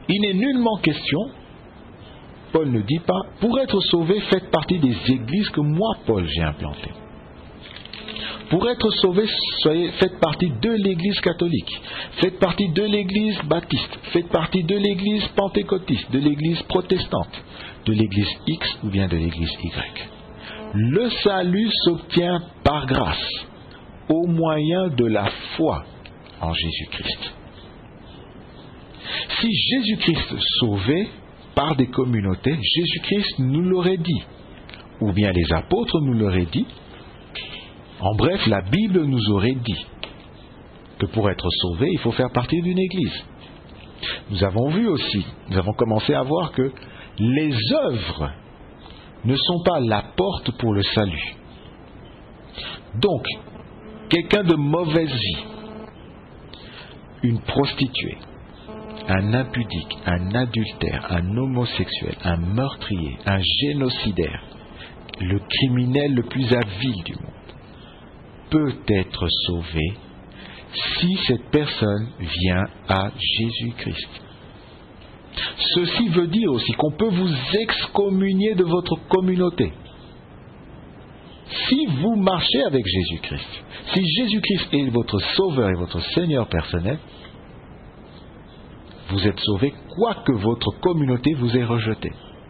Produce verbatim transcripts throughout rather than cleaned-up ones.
Il n'est nullement question, Paul ne dit pas, pour être sauvé, faites partie des églises que moi, Paul, j'ai implantées. Pour être sauvé, soyez, faites partie de l'église catholique, faites partie de l'église baptiste, faites partie de l'église pentecôtiste, de l'église protestante, de l'église X ou bien de l'église Y. Le salut s'obtient par grâce, au moyen de la foi en Jésus-Christ. Si Jésus-Christ sauvait par des communautés, Jésus-Christ nous l'aurait dit, ou bien les apôtres nous l'auraient dit. En bref, la Bible nous aurait dit que pour être sauvé, il faut faire partie d'une église. Nous avons vu aussi, nous avons commencé à voir que les œuvres ne sont pas la porte pour le salut. Donc, quelqu'un de mauvaise vie, une prostituée, un impudique, un adultère, un homosexuel, un meurtrier, un génocidaire, le criminel le plus avile du monde, peut être sauvé si cette personne vient à Jésus-Christ. Ceci veut dire aussi qu'on peut vous excommunier de votre communauté. Si vous marchez avec Jésus-Christ, si Jésus-Christ est votre sauveur et votre Seigneur personnel, vous êtes sauvé, quoique votre communauté vous ait rejeté.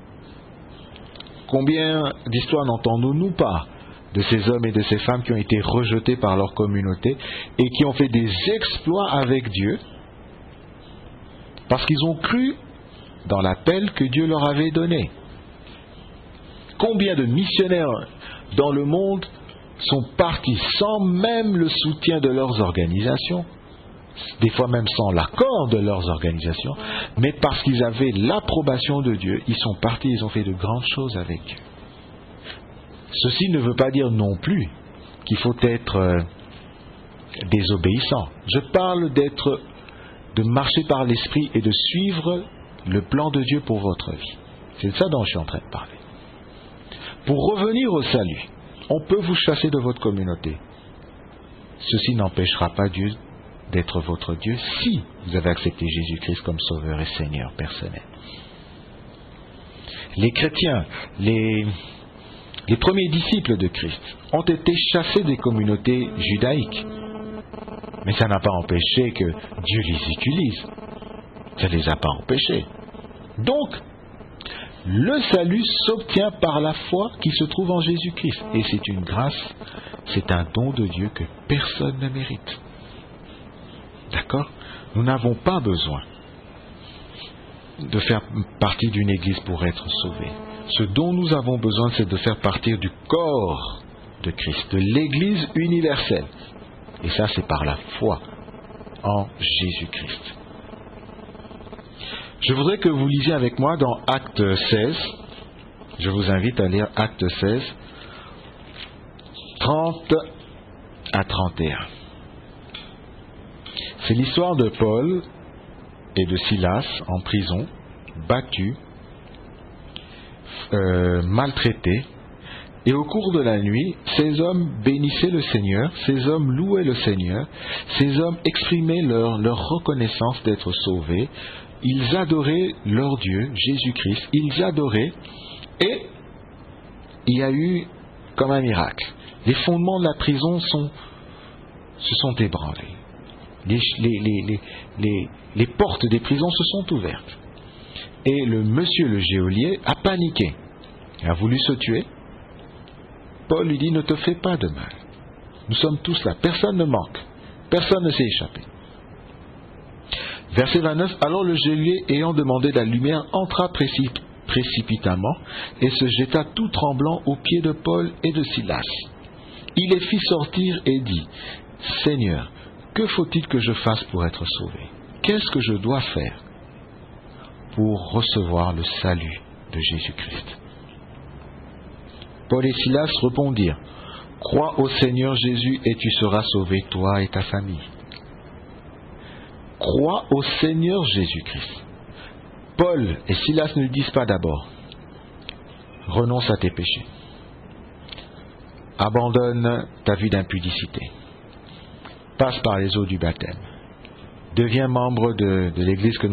Combien d'histoires n'entendons-nous pas de ces hommes et de ces femmes qui ont été rejetés par leur communauté et qui ont fait des exploits avec Dieu parce qu'ils ont cru dans l'appel que Dieu leur avait donné. Combien de missionnaires dans le monde sont partis sans même le soutien de leurs organisations, des fois même sans l'accord de leurs organisations, mais parce qu'ils avaient l'approbation de Dieu, ils sont partis, ils ont fait de grandes choses avec Dieu. Ceci ne veut pas dire non plus qu'il faut être euh, désobéissant. Je parle d'être, de marcher par l'esprit et de suivre le plan de Dieu pour votre vie. C'est de ça dont je suis en train de parler. Pour revenir au salut, on peut vous chasser de votre communauté. Ceci n'empêchera pas Dieu d'être votre Dieu si vous avez accepté Jésus-Christ comme Sauveur et Seigneur personnel. Les chrétiens, les, les premiers disciples de Christ ont été chassés des communautés judaïques. Mais ça n'a pas empêché que Dieu les utilise. Ça ne les a pas empêchés. Donc, le salut s'obtient par la foi qui se trouve en Jésus-Christ. Et c'est une grâce, c'est un don de Dieu que personne ne mérite. D'accord ? Nous n'avons pas besoin de faire partie d'une église pour être sauvés. Ce dont nous avons besoin, c'est de faire partie du corps de Christ, de l'église universelle. Et ça, c'est par la foi en Jésus-Christ. Je voudrais que vous lisiez avec moi dans Acte seize. Je vous invite à lire Acte seize, trente à trente et un. C'est l'histoire de Paul et de Silas en prison, battus, euh, maltraités. Et au cours de la nuit, ces hommes bénissaient le Seigneur, ces hommes louaient le Seigneur, ces hommes exprimaient leur, leur reconnaissance d'être sauvés. Ils adoraient leur Dieu, Jésus-Christ, ils adoraient, et il y a eu comme un miracle. Les fondements de la prison sont, se sont ébranlés. Les, les, les, les, les portes des prisons se sont ouvertes. Et le monsieur le geôlier a paniqué. Il a voulu se tuer. Paul lui dit, ne te fais pas de mal. Nous sommes tous là. Personne ne manque. Personne ne s'est échappé. Verset vingt-neuf, alors le geôlier, ayant demandé la lumière, entra précip- précipitamment et se jeta tout tremblant aux pieds de Paul et de Silas. Il les fit sortir et dit, Seigneur, que faut-il que je fasse pour être sauvé? Qu'est-ce que je dois faire pour recevoir le salut de Jésus-Christ? Paul et Silas répondirent, crois au Seigneur Jésus et tu seras sauvé, toi et ta famille. Crois au Seigneur Jésus-Christ. Paul et Silas ne disent pas d'abord, renonce à tes péchés. Abandonne ta vie d'impudicité. Passe par les eaux du baptême. Deviens membre de, de l'Église que